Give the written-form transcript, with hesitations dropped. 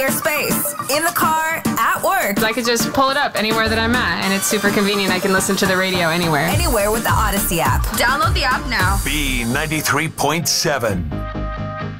your space, in the car, at work. I could just pull it up anywhere that I'm at, and it's super convenient. I can listen to the radio anywhere. Anywhere with the Odyssey app. Download the app now. B93.7.